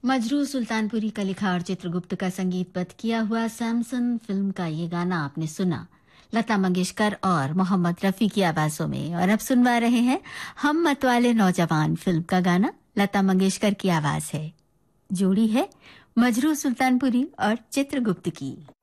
मजरू सुल्तानपुरी का लिखा और चित्रगुप्त का संगीतबद्ध किया हुआ सैमसन फिल्म का ये गाना आपने सुना लता मंगेशकर और मोहम्मद रफी की आवाजों में। और अब सुनवा रहे हैं हम मतवाले नौजवान फिल्म का गाना। लता मंगेशकर की आवाज है, जोड़ी है मजरू सुल्तानपुरी और चित्रगुप्त की।